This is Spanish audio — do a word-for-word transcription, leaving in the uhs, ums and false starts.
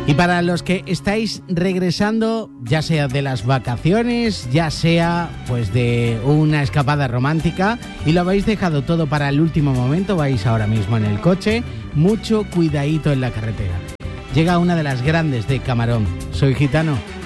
Y para los que estáis regresando, ya sea de las vacaciones, ya sea pues de una escapada romántica y lo habéis dejado todo para el último momento, vais ahora mismo en el coche, mucho cuidadito en la carretera. Llega una de las grandes de Camarón. Soy Gitano.